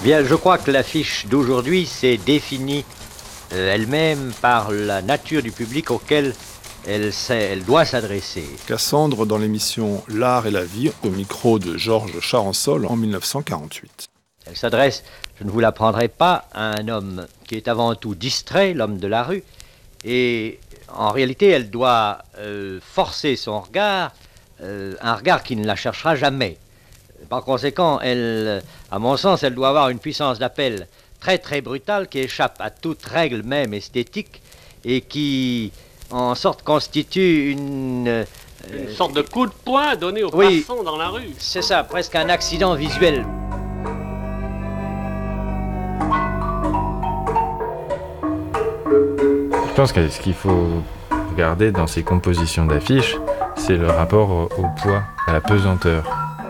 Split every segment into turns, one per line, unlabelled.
Bien, je crois que l'affiche d'aujourd'hui s'est définie elle-même par la nature du public auquel elle doit s'adresser.
Cassandre dans l'émission L'Art et la vie, au micro de Georges Charançol en 1948.
Elle s'adresse, je ne vous l'apprendrai pas, à un homme qui est avant tout distrait, l'homme de la rue, et en réalité elle doit forcer son regard, un regard qui ne la cherchera jamais. Par conséquent, à mon sens, elle doit avoir une puissance d'appel très très brutale qui échappe à toute règle même esthétique et qui, en sorte, constitue une
sorte de coup de poing donné aux passants dans la rue.
C'est ça, presque un accident visuel.
Je pense que ce qu'il faut regarder dans ces compositions d'affiches, c'est le rapport au poids, à la pesanteur.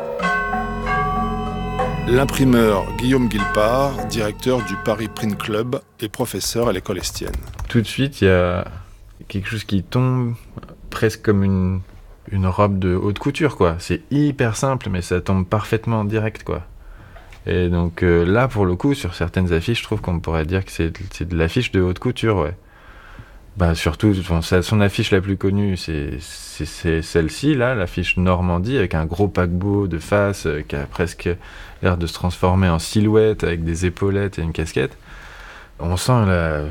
L'imprimeur Guillaume Guillepart, directeur du Paris Print Club et professeur à l'école Estienne.
Tout de suite, il y a quelque chose qui tombe presque comme une robe de haute couture, quoi. C'est hyper simple, mais ça tombe parfaitement direct, quoi. Et donc là, pour le coup, sur certaines affiches, je trouve qu'on pourrait dire que c'est de l'affiche de haute couture, ouais. Bah surtout, son affiche la plus connue, c'est celle-ci, là, l'affiche Normandie, avec un gros paquebot de face qui a presque l'air de se transformer en silhouette, avec des épaulettes et une casquette. On sent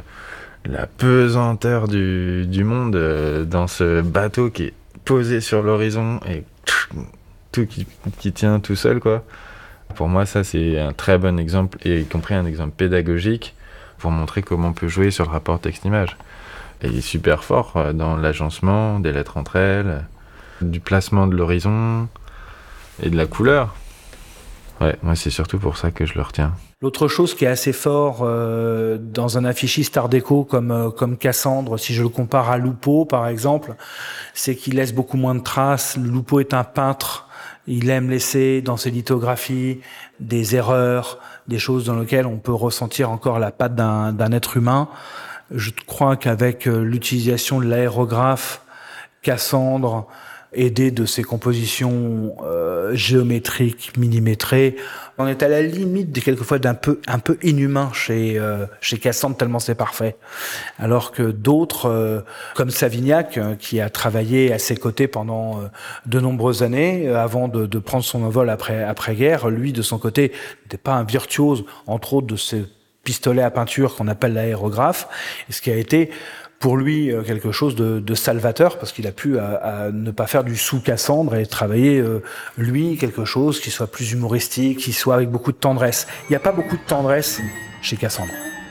la pesanteur du monde dans ce bateau qui est posé sur l'horizon et tout qui tient tout seul, quoi. Pour moi, ça, c'est un très bon exemple, et y compris un exemple pédagogique, pour montrer comment on peut jouer sur le rapport texte-image. Et il est super fort dans l'agencement des lettres entre elles, du placement de l'horizon et de la couleur. Ouais, moi c'est surtout pour ça que je le retiens.
L'autre chose qui est assez fort dans un affichiste art déco comme Cassandre, si je le compare à Lupo par exemple, c'est qu'il laisse beaucoup moins de traces. Lupo est un peintre, il aime laisser dans ses lithographies des erreurs, des choses dans lesquelles on peut ressentir encore la patte d'un être humain. Je crois qu'avec l'utilisation de l'aérographe, Cassandre, aidé de ses compositions géométriques, millimétrées, on est à la limite quelquefois un peu inhumain chez Cassandre, tellement c'est parfait. Alors que d'autres, comme Savignac, qui a travaillé à ses côtés pendant de nombreuses années, avant de prendre son envol après-guerre, lui, de son côté, n'était pas un virtuose, entre autres, de ses pistolet à peinture qu'on appelle l'aérographe, et ce qui a été pour lui quelque chose de salvateur, parce qu'il a pu à ne pas faire du sous-Cassandre et travailler, lui, quelque chose qui soit plus humoristique, qui soit avec beaucoup de tendresse. Il n'y a pas beaucoup de tendresse chez Cassandre.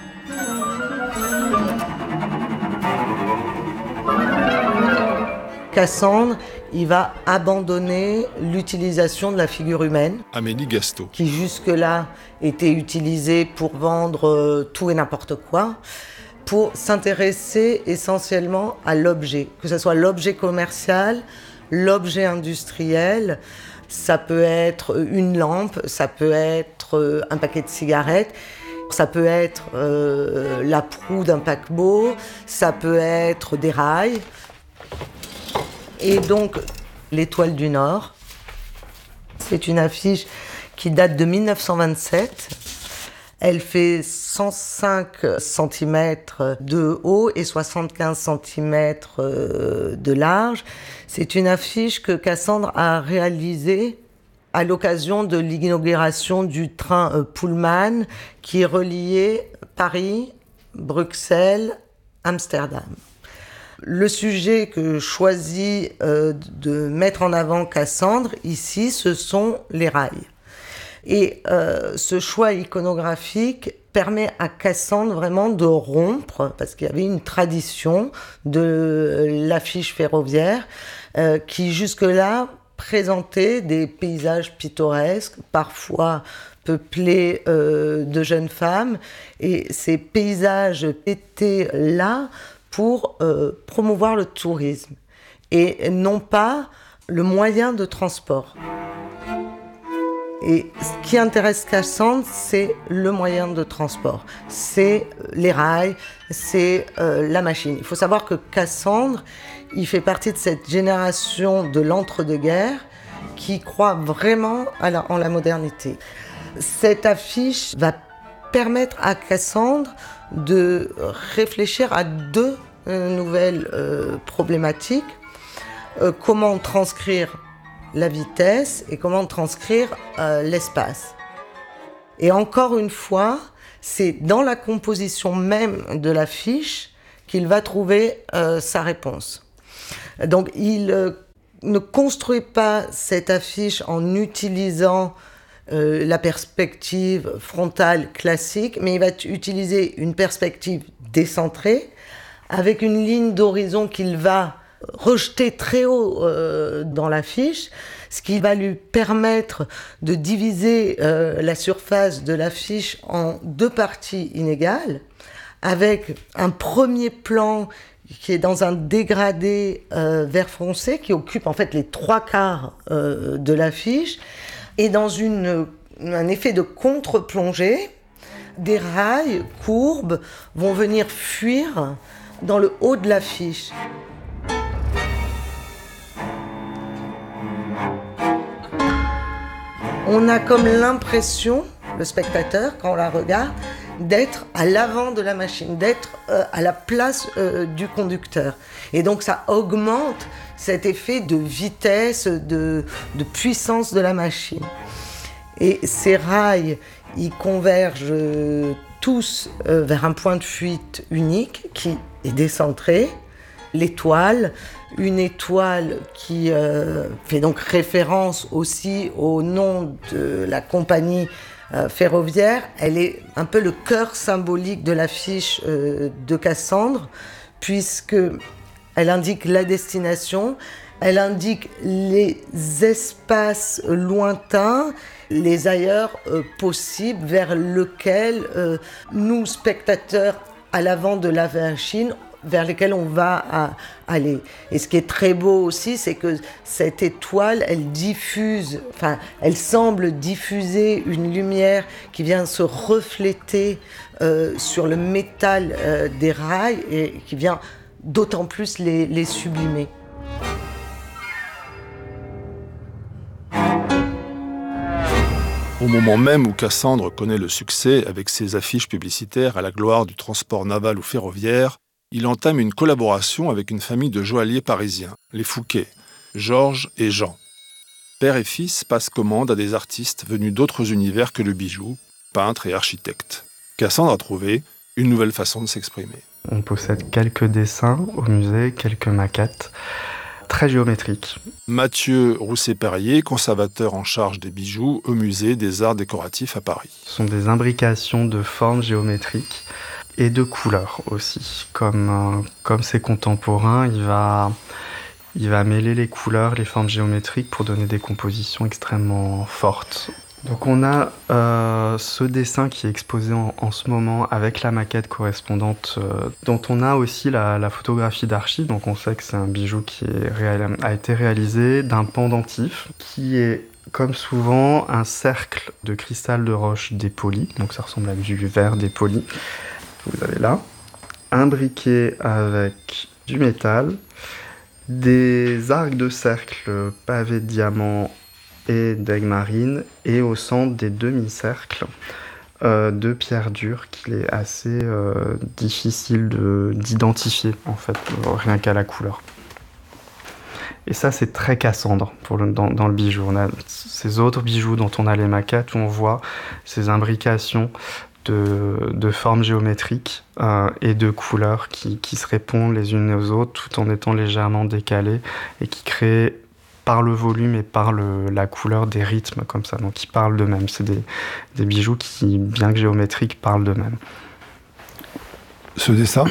Cassandre, il va abandonner l'utilisation de la figure humaine.
Amélie Gastaud.
Qui jusque-là était utilisée pour vendre tout et n'importe quoi, pour s'intéresser essentiellement à l'objet, que ce soit l'objet commercial, l'objet industriel. Ça peut être une lampe, ça peut être un paquet de cigarettes, ça peut être la proue d'un paquebot, ça peut être des rails. Et donc, l'Étoile du Nord, c'est une affiche qui date de 1927. Elle fait 105 cm de haut et 75 cm de large. C'est une affiche que Cassandre a réalisée à l'occasion de l'inauguration du train Pullman qui reliait Paris, Bruxelles, Amsterdam. Le sujet que choisit de mettre en avant Cassandre, ici, ce sont les rails. Et ce choix iconographique permet à Cassandre vraiment de rompre, parce qu'il y avait une tradition de l'affiche ferroviaire qui jusque-là présentait des paysages pittoresques, parfois peuplés de jeunes femmes. Et ces paysages étaient là pour promouvoir le tourisme et non pas le moyen de transport. Et ce qui intéresse Cassandre, c'est le moyen de transport. C'est les rails, c'est la machine. Il faut savoir que Cassandre, il fait partie de cette génération de l'entre-deux-guerres qui croit vraiment en la modernité. Cette affiche va permettre à Cassandre de réfléchir à deux nouvelles problématiques. Comment transcrire la vitesse et comment transcrire l'espace. Et encore une fois, c'est dans la composition même de l'affiche qu'il va trouver sa réponse. Donc il ne construit pas cette affiche en utilisant la perspective frontale classique, mais il va utiliser une perspective décentrée avec une ligne d'horizon qu'il va rejeter très haut dans l'affiche, ce qui va lui permettre de diviser la surface de l'affiche en deux parties inégales, avec un premier plan qui est dans un dégradé vert foncé, qui occupe en fait les 3/4 de l'affiche, et dans un effet de contre-plongée, des rails courbes vont venir fuir dans le haut de l'affiche. On a comme l'impression, le spectateur, quand on la regarde, d'être à l'avant de la machine, d'être à la place du conducteur. Et donc ça augmente cet effet de vitesse, de puissance de la machine. Et ces rails, ils convergent tous vers un point de fuite unique qui est décentré, l'étoile, une étoile qui fait donc référence aussi au nom de la compagnie ferroviaire. Elle est un peu le cœur symbolique de l'affiche de Cassandre, puisque elle indique la destination, elle indique les espaces lointains, les ailleurs possibles vers lesquels nous, spectateurs à l'avant de la machine, vers lesquels on va aller. Et ce qui est très beau aussi, c'est que cette étoile, elle semble diffuser une lumière qui vient se refléter sur le métal des rails et qui vient d'autant plus les sublimer.
Au moment même où Cassandre connaît le succès avec ses affiches publicitaires à la gloire du transport naval ou ferroviaire, il entame une collaboration avec une famille de joailliers parisiens, les Fouquet, Georges et Jean. Père et fils passent commande à des artistes venus d'autres univers que le bijou, peintres et architectes. Cassandre a trouvé une nouvelle façon de s'exprimer.
On possède quelques dessins au musée, quelques maquettes, très géométriques.
Mathieu Rousset-Perrier, conservateur en charge des bijoux au musée des Arts décoratifs à Paris.
Ce sont des imbrications de formes géométriques et de couleurs aussi. Comme c'est contemporain, il va mêler les couleurs, les formes géométriques pour donner des compositions extrêmement fortes. Donc on a ce dessin qui est exposé en ce moment avec la maquette correspondante, dont on a aussi la photographie d'archives. Donc on sait que c'est un bijou qui a été réalisé d'un pendentif qui est, comme souvent, un cercle de cristal de roche dépoli. Donc ça ressemble à du verre dépoli. Vous avez là un briquet avec du métal, des arcs de cercle pavés de diamants et d'aigues marines, et au centre des demi-cercles de pierre dure qu'il est assez difficile d'identifier en fait, rien qu'à la couleur. Et ça, c'est très Cassandre dans le bijou. On a ces autres bijoux dont on a les maquettes où on voit ces imbrications de formes géométriques et de couleurs qui se répondent les unes aux autres tout en étant légèrement décalées et qui créent par le volume et par la couleur des rythmes comme ça, donc qui parlent d'eux-mêmes. C'est des bijoux qui, bien que géométriques, parlent d'eux-mêmes.
Ce dessin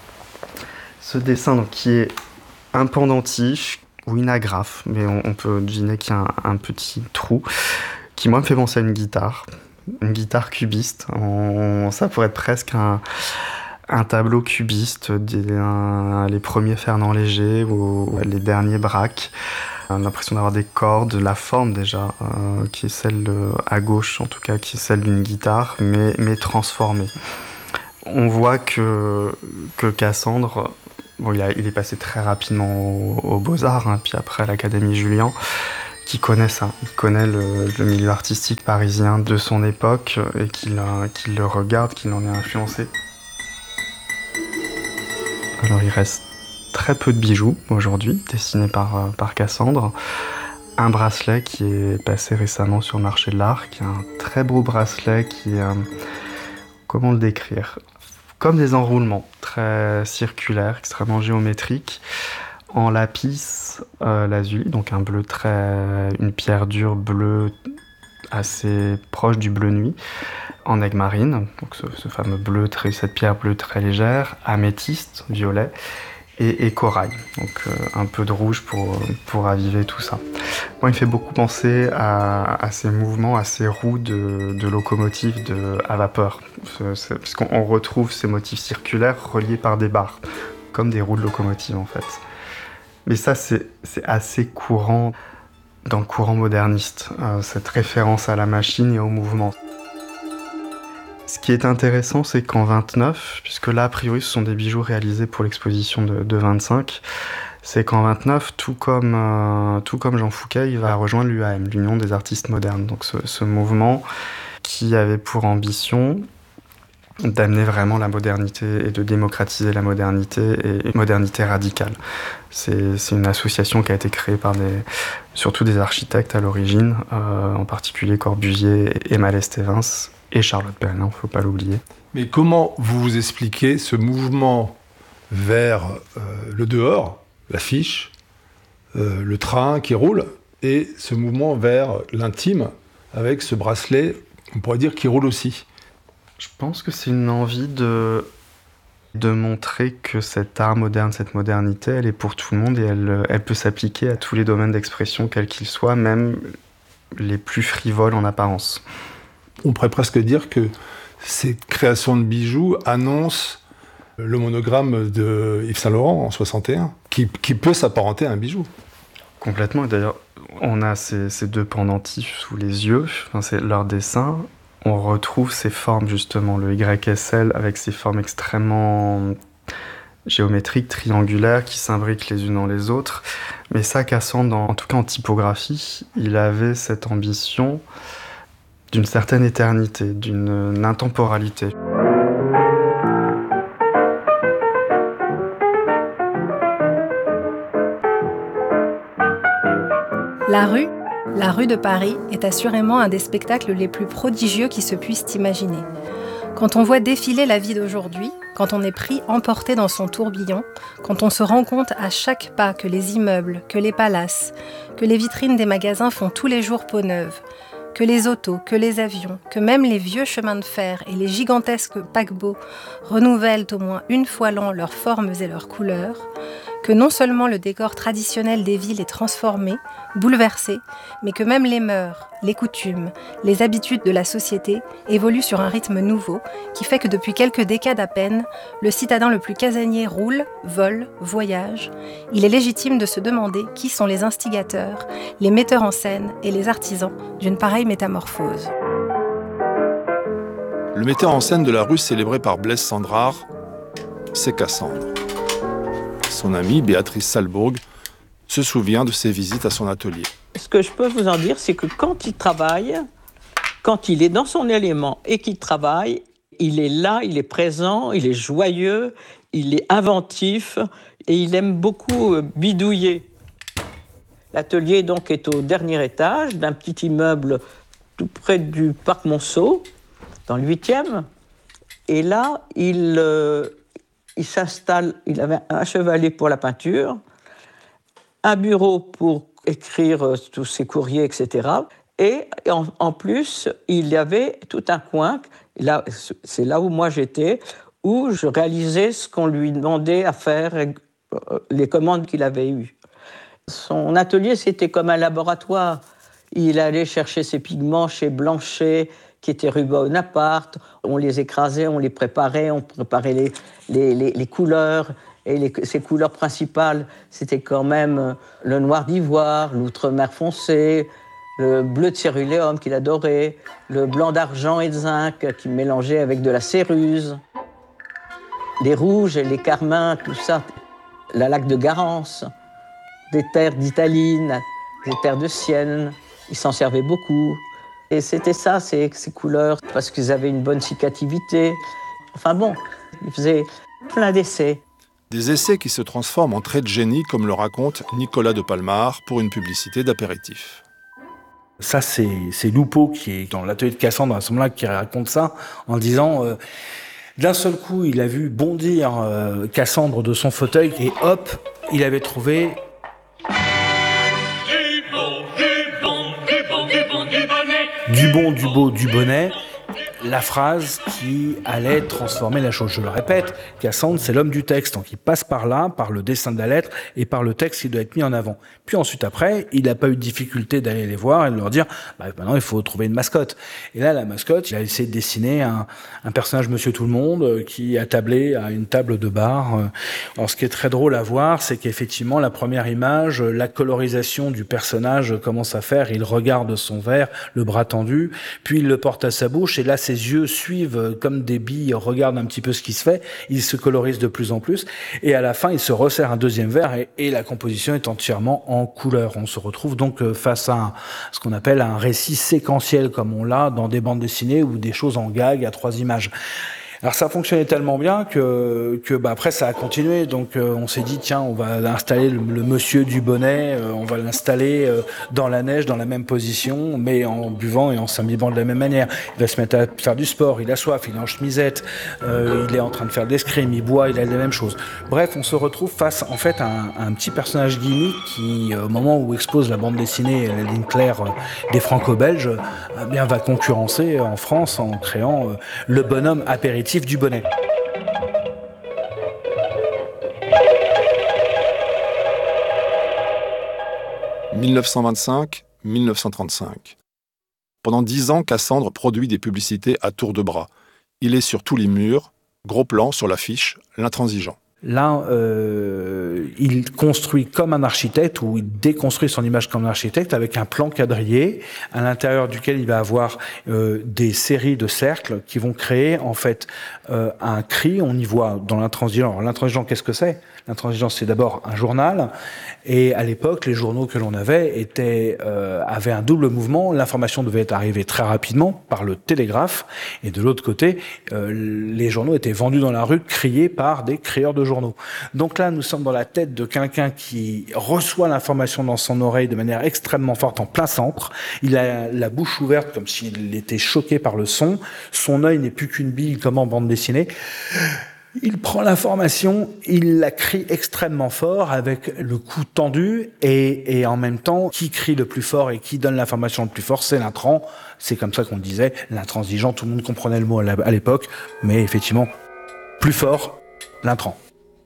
donc, qui est un pendentif ou une agrafe, mais on peut deviner qu'il y a un petit trou qui, moi, me fait penser à une guitare cubiste. Ça pourrait être presque un tableau cubiste, les premiers Fernand Léger ou les derniers Braque. On a l'impression d'avoir des cordes, la forme déjà, qui est celle à gauche en tout cas, qui est celle d'une guitare, mais transformée. On voit que Cassandre, bon, il est passé très rapidement aux Beaux-Arts, puis après à l'Académie Julian. qui connaît ça. Il connaît le milieu artistique parisien de son époque et qu'il le regarde, qu'il en est influencé. Alors il reste très peu de bijoux aujourd'hui, dessinés par Cassandre. Un bracelet qui est passé récemment sur le marché de l'art, qui est un très beau bracelet qui est, comment le décrire ? Comme des enroulements, très circulaires, extrêmement géométriques, en lapis lazuli, donc une pierre dure bleue assez proche du bleu nuit, en aigue marine, donc ce fameux bleu, cette pierre bleue très légère, améthyste, violet, et corail, donc un peu de rouge pour raviver tout ça. Moi, il me fait beaucoup penser à ces mouvements, à ces roues de locomotives à vapeur, parce qu'on retrouve ces motifs circulaires reliés par des barres, comme des roues de locomotive en fait. Mais ça, c'est assez courant dans le courant moderniste, cette référence à la machine et au mouvement. Ce qui est intéressant, c'est qu'en 29, puisque là, a priori, ce sont des bijoux réalisés pour l'exposition de 25, c'est qu'en 29, tout comme Jean Fouquet, il va rejoindre l'UAM, l'Union des artistes modernes. Donc ce mouvement qui avait pour ambition d'amener vraiment la modernité et de démocratiser la modernité et modernité radicale. C'est une association qui a été créée par surtout des architectes à l'origine, en particulier Corbusier et Mallet-Stevens, et Charlotte Perrin, il ne faut pas l'oublier.
Mais comment vous expliquez ce mouvement vers le dehors, l'affiche, le train qui roule, et ce mouvement vers l'intime, avec ce bracelet, on pourrait dire, qui roule aussi?
Je pense que c'est une envie de montrer que cet art moderne, cette modernité, elle est pour tout le monde et elle peut s'appliquer à tous les domaines d'expression, quels qu'ils soient, même les plus frivoles en apparence.
On pourrait presque dire que cette création de bijoux annonce le monogramme de Yves Saint Laurent en 61, qui peut s'apparenter à un bijou.
Complètement. D'ailleurs, on a ces deux pendentifs sous les yeux, c'est leur dessin. On retrouve ces formes, justement, le YSL avec ces formes extrêmement géométriques, triangulaires, qui s'imbriquent les unes dans les autres. Mais ça, Cassandre, en tout cas en typographie, il avait cette ambition d'une certaine éternité, d'une intemporalité.
La rue de Paris est assurément un des spectacles les plus prodigieux qui se puissent imaginer. Quand on voit défiler la vie d'aujourd'hui, quand on est emporté dans son tourbillon, quand on se rend compte à chaque pas que les immeubles, que les palaces, que les vitrines des magasins font tous les jours peau neuve, que les autos, que les avions, que même les vieux chemins de fer et les gigantesques paquebots renouvellent au moins une fois l'an leurs formes et leurs couleurs, que non seulement le décor traditionnel des villes est transformé, bouleversé, mais que même les mœurs, les coutumes, les habitudes de la société évoluent sur un rythme nouveau qui fait que depuis quelques décades à peine, le citadin le plus casanier roule, vole, voyage. Il est légitime de se demander qui sont les instigateurs, les metteurs en scène et les artisans d'une pareille métamorphose.
Le metteur en scène de la rue célébré par Blaise Cendrars, c'est Cassandre. Son amie, Béatrice Salbourg, se souvient de ses visites à son atelier.
Ce que je peux vous en dire, c'est que quand il travaille, quand il est dans son élément et qu'il travaille, il est là, il est présent, il est joyeux, il est inventif et il aime beaucoup bidouiller. L'atelier donc est au dernier étage d'un petit immeuble tout près du parc Monceau, dans le 8e. Et là, il s'installe, il avait un chevalet pour la peinture, un bureau pour écrire tous ses courriers, etc. Et en plus, il y avait tout un coin, là, c'est là où moi j'étais, où je réalisais ce qu'on lui demandait à faire, les commandes qu'il avait eues. Son atelier, c'était comme un laboratoire. Il allait chercher ses pigments chez Blanchet, qui était rue Bonaparte. On les écrasait, on les préparait, on préparait les couleurs. Et ces couleurs principales, c'était quand même le noir d'ivoire, l'outremer foncé, le bleu de céruléum qu'il adorait, le blanc d'argent et de zinc qu'il mélangeait avec de la céruse, les rouges et les carmins, tout ça, la laque de Garance, des terres d'Italie, Les terres de Sienne, ils s'en servaient beaucoup. Et c'était ça, ces couleurs, parce qu'ils avaient une bonne cicativité. Enfin bon, ils faisaient plein d'essais.
Des essais qui se transforment en traits de génie, comme le raconte Nicolas de Palmar pour une publicité d'apéritif.
Ça, c'est Lupo qui est dans l'atelier de Cassandre à ce moment-là qui raconte ça en disant d'un seul coup, il a vu bondir Cassandre de son fauteuil et hop, il avait trouvé du bon, du beau, du bonnet. La phrase qui allait transformer la chose. Je le répète, Cassandre, c'est l'homme du texte. Donc il passe par là, par le dessin de la lettre et par le texte qui doit être mis en avant. Puis ensuite après, il n'a pas eu de difficulté d'aller les voir et de leur dire maintenant il faut trouver une mascotte. Et là, la mascotte, il a essayé de dessiner un personnage Monsieur Tout-le-Monde qui est attablé à une table de bar. Alors ce qui est très drôle à voir, c'est qu'effectivement, la première image, la colorisation du personnage commence à faire. Il regarde son verre, le bras tendu, puis il le porte à sa bouche et là, ses yeux suivent comme des billes, regardent un petit peu ce qui se fait, il se colorise de plus en plus, et à la fin, il se resserre un deuxième verre, et la composition est entièrement en couleur. On se retrouve donc face à ce qu'on appelle un récit séquentiel, comme on l'a dans des bandes dessinées, ou des choses en gag à 3 images. Alors ça fonctionnait tellement bien que après ça a continué. Donc on s'est dit tiens, on va installer le monsieur du bonnet, on va l'installer dans la neige, dans la même position, mais en buvant et en s'imbibant de la même manière. Il va se mettre à faire du sport, il a soif, il est en chemisette, il est en train de faire de l'escrime, il boit, il a les mêmes choses. Bref, on se retrouve face en fait à un petit personnage gimmick qui, au moment où expose la bande dessinée, la ligne claire des franco-belges, va concurrencer en France en créant le bonhomme apéritif du bonnet.
« 1925-1935. Pendant 10 ans, Cassandre produit des publicités à tour de bras. Il est sur tous les murs, gros plan sur l'affiche, l'intransigeant.
Là, il construit comme un architecte, ou il déconstruit son image comme un architecte avec un plan quadrillé à l'intérieur duquel il va avoir des séries de cercles qui vont créer en fait un cri. On y voit dans l'intransigeant. Alors, l'intransigeant, qu'est-ce que c'est ? L'intransigeant, c'est d'abord un journal. Et à l'époque, les journaux que l'on avait avaient un double mouvement. L'information devait arriver très rapidement par le télégraphe. Et de l'autre côté, les journaux étaient vendus dans la rue, criés par des crieurs de journaux. Donc là, nous sommes dans la tête de quelqu'un qui reçoit l'information dans son oreille de manière extrêmement forte en plein centre. Il a la bouche ouverte comme s'il était choqué par le son. Son œil n'est plus qu'une bille comme en bande dessinée. Il prend l'information, il la crie extrêmement fort avec le cou tendu et en même temps, qui crie le plus fort et qui donne l'information le plus fort, c'est l'intrant. C'est comme ça qu'on disait, l'intransigeant, tout le monde comprenait le mot à l'époque, mais effectivement, plus fort, l'intrant.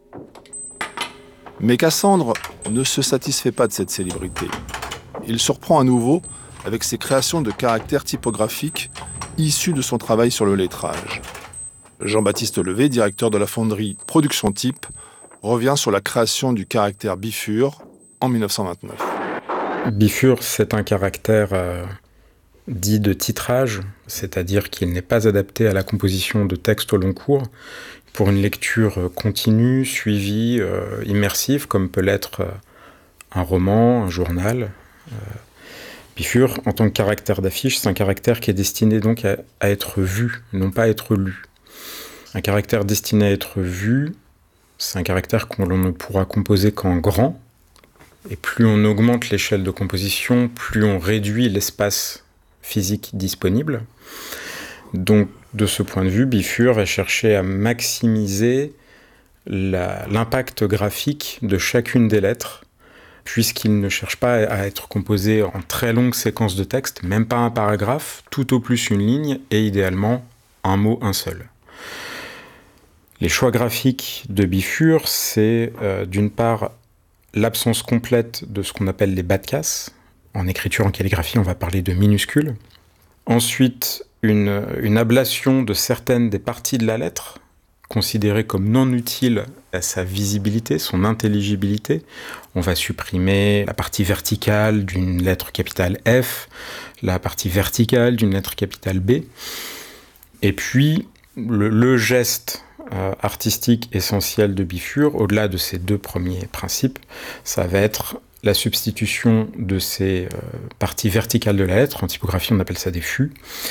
Mais Cassandre ne se satisfait pas de cette célébrité. Il surprend à nouveau avec ses créations de caractères typographiques issus de son travail sur le lettrage. Jean-Baptiste Levé, directeur de la fonderie Production Type, revient sur la création du caractère bifure en 1929.
Bifure, c'est un caractère dit de titrage, c'est-à-dire qu'il n'est pas adapté à la composition de textes au long cours, pour une lecture continue, suivie, immersive, comme peut l'être un roman, un journal. Bifure, en tant que caractère d'affiche, c'est un caractère qui est destiné donc à être vu, non pas à être lu. Un caractère destiné à être vu, c'est un caractère qu'on ne pourra composer qu'en grand, et plus on augmente l'échelle de composition, plus on réduit l'espace physique disponible. Donc, de ce point de vue, Bifure va chercher à maximiser l'impact graphique de chacune des lettres, puisqu'il ne cherche pas à être composé en très longues séquences de texte, même pas un paragraphe, tout au plus une ligne, et idéalement un mot, un seul. Les choix graphiques de Bifure, c'est d'une part l'absence complète de ce qu'on appelle les bas de casse. En écriture, en calligraphie, on va parler de minuscules. Ensuite, une ablation de certaines des parties de la lettre, considérées comme non utiles à sa visibilité, son intelligibilité. On va supprimer la partie verticale d'une lettre capitale F, la partie verticale d'une lettre capitale B. Et puis, le geste artistique essentiel de Bifure, au-delà de ces deux premiers principes, ça va être la substitution de ces parties verticales de la lettre. En typographie, on appelle ça des fûts.